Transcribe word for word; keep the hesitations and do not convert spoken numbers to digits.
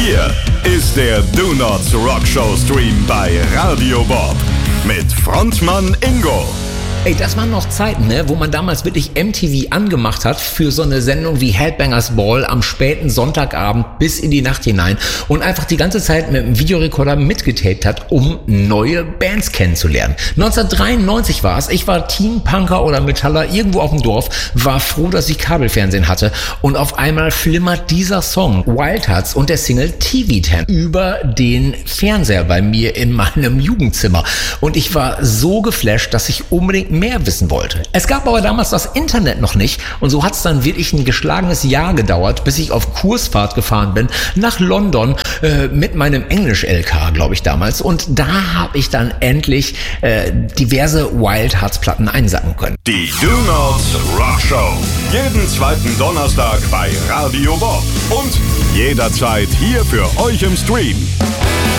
Hier ist der Do Nots Rock Show Stream bei Radio Bob mit Frontmann Ingo. Ey, das waren noch Zeiten, ne, wo man damals wirklich M T V angemacht hat für so eine Sendung wie Headbangers Ball am späten Sonntagabend bis in die Nacht hinein und einfach die ganze Zeit mit dem Videorekorder mitgetaped hat, um neue Bands kennenzulernen. neunzehnhundertdreiundneunzig war es, ich war Teen Punker oder Metaller irgendwo auf dem Dorf, war froh, dass ich Kabelfernsehen hatte und auf einmal flimmert dieser Song Wild Hearts und der Single T V zehn über den Fernseher bei mir in meinem Jugendzimmer und ich war so geflasht, dass ich unbedingt mehr wissen wollte. Es gab aber damals das Internet noch nicht und so hat es dann wirklich ein geschlagenes Jahr gedauert, bis ich auf Kursfahrt gefahren bin nach London äh, mit meinem Englisch-L K, glaube ich damals, und da habe ich dann endlich äh, diverse Wild Hearts Platten einsacken können. Die Do Nots Rock Show. Jeden zweiten Donnerstag bei Radio Bob und jederzeit hier für euch im Stream.